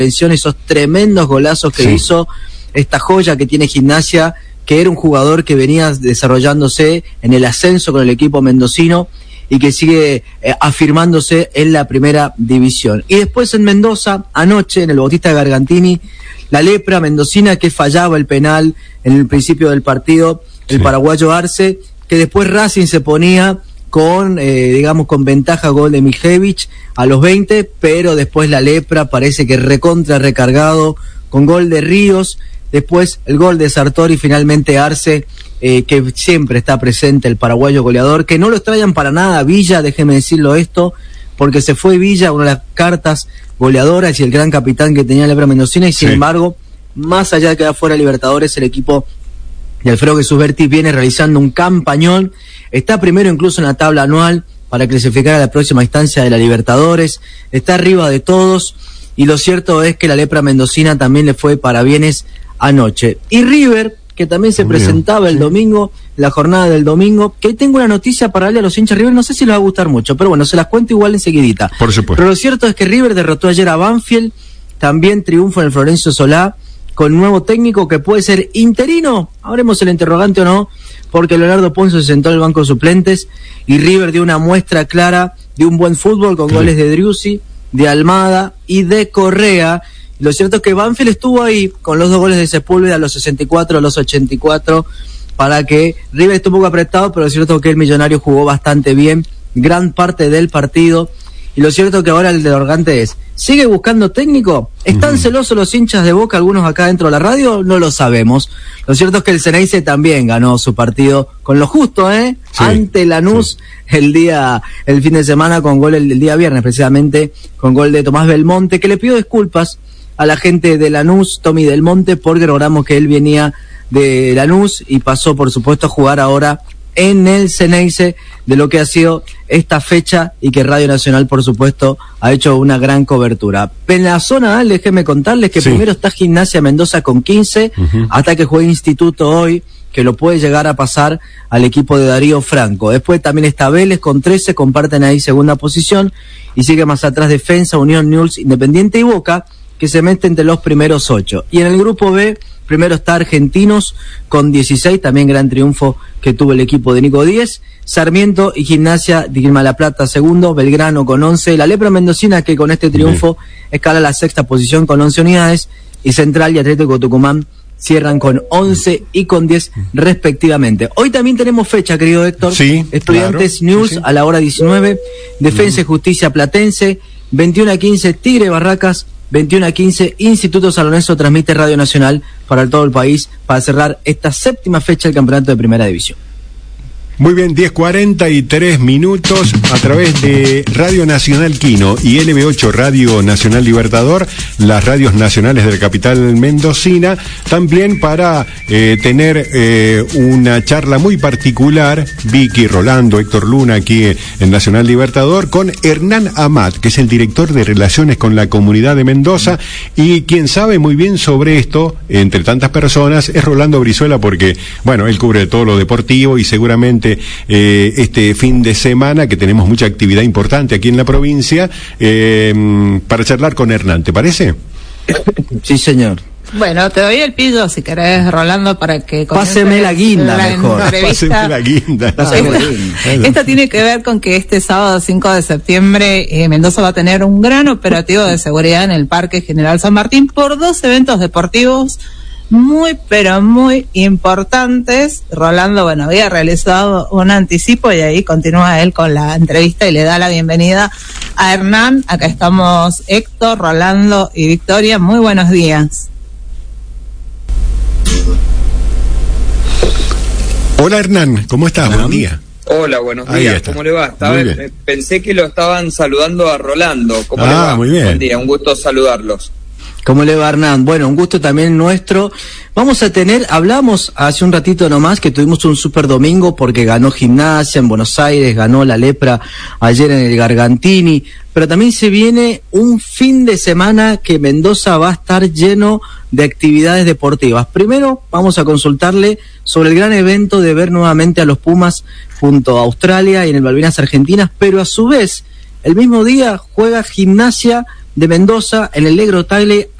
esos tremendos golazos que hizo esta joya que tiene Gimnasia, que era un jugador que venía desarrollándose en el ascenso con el equipo mendocino y que sigue afirmándose en la primera división. Y después en Mendoza, anoche, en el Bautista Gargantini, la lepra mendocina que fallaba el penal en el principio del partido, el paraguayo Arce, que después Racing se ponía con ventaja, gol de Mijevich a los 20, pero después la lepra parece que recontra recargado con gol de Ríos, después el gol de Sartori, finalmente Arce, que siempre está presente, el paraguayo goleador, que no lo extrañan para nada Villa, déjeme decirlo esto, porque se fue Villa, una de las cartas goleadoras y el gran capitán que tenía la lepra mendocina, y sin embargo, más allá de quedar fuera Libertadores, el equipo de Alfredo Jesús Berti viene realizando un campañón, está primero incluso en la tabla anual para clasificar a la próxima instancia de la Libertadores, está arriba de todos, y lo cierto es que la lepra mendocina también le fue para bienes anoche. Y River, que también se presentaba el domingo, la jornada del domingo, que hoy tengo una noticia para darle a los hinchas River, no sé si les va a gustar mucho, pero bueno, se las cuento igual enseguidita. Por supuesto. Pero lo cierto es que River derrotó ayer a Banfield, también triunfo en el Florencio Solá, con nuevo técnico que puede ser interino, habremos el interrogante o no, porque Leonardo Ponzo se sentó en el banco de suplentes y River dio una muestra clara de un buen fútbol con goles de Driussi, de Almada y de Correa. Lo cierto es que Banfield estuvo ahí con los 2 goles de Sepúlveda a los 64, a los 84, para que River estuvo un poco apretado, pero lo cierto es que el Millonario jugó bastante bien, gran parte del partido. Y lo cierto es que ahora el interrogante es, ¿sigue buscando técnico? ¿Están celosos los hinchas de Boca, algunos acá dentro de la radio? No lo sabemos. Lo cierto es que el Ceneice también ganó su partido con lo justo, ante Lanús el fin de semana, con gol el día viernes precisamente, con gol de Tomás Belmonte, que le pido disculpas a la gente de Lanús, Tommy Del Monte, porque logramos que él venía de Lanús y pasó por supuesto a jugar ahora en el Ceneice, de lo que ha sido esta fecha y que Radio Nacional por supuesto ha hecho una gran cobertura. En la zona A, déjenme contarles que primero está Gimnasia Mendoza con 15, hasta que juegue Instituto hoy, que lo puede llegar a pasar al equipo de Darío Franco. Después también está Vélez con 13, comparten ahí segunda posición, y sigue más atrás Defensa, Unión, Newell's, Independiente y Boca, que se mete entre los primeros 8. Y en el grupo B, primero está Argentinos con 16, también gran triunfo que tuvo el equipo de Nico 10, Sarmiento y Gimnasia de Quilmes La Plata segundo, Belgrano con 11, la lepra mendocina que con este triunfo escala la sexta posición con 11 unidades, y Central y Atlético Tucumán cierran con 11 y con 10 respectivamente. Hoy también tenemos fecha, querido Héctor. Estudiantes Newell's a la hora 19, Defensa y Justicia Platense, 21:15 Tigre Barracas, 21:15 Instituto San Lorenzo. Transmite Radio Nacional para todo el país para cerrar esta séptima fecha del campeonato de Primera División. Muy bien, 10:43 a través de Radio Nacional Quino y LB8 Radio Nacional Libertador, las radios nacionales de la capital mendocina, también para tener una charla muy particular, Vicky, Rolando, Héctor Luna aquí en Nacional Libertador, con Hernán Amat, que es el director de Relaciones con la Comunidad de Mendoza, y quien sabe muy bien sobre esto, entre tantas personas, es Rolando Brizuela, porque, bueno, él cubre todo lo deportivo y seguramente este fin de semana, que tenemos mucha actividad importante aquí en la provincia, para charlar con Hernán, ¿te parece? Sí, señor. Bueno, te doy el pillo si querés, Rolando, para que... Páseme la guinda, mejor. Páseme la guinda. Esto tiene que ver con que este sábado 5 de septiembre Mendoza va a tener un gran operativo de seguridad en el Parque General San Martín por 2 eventos deportivos muy, pero muy importantes. Rolando, bueno, había realizado un anticipo y ahí continúa él con la entrevista y le da la bienvenida a Hernán. Acá estamos Héctor, Rolando y Victoria. Muy buenos días. Hola Hernán, ¿cómo estás? Buen día. Hola, buenos días. ¿Cómo le va? Pensé que lo estaban saludando a Rolando. ¿Cómo le va? Muy bien. Buen día, un gusto saludarlos. ¿Cómo le va, Hernán? Bueno, un gusto también nuestro. Vamos a tener, hablamos hace un ratito nomás que tuvimos un super domingo porque ganó Gimnasia en Buenos Aires, ganó la lepra ayer en el Gargantini, pero también se viene un fin de semana que Mendoza va a estar lleno de actividades deportivas. Primero vamos a consultarle sobre el gran evento de ver nuevamente a los Pumas junto a Australia y en el Malvinas Argentinas, pero a su vez, el mismo día juega Gimnasia de Mendoza en el Negro Tagle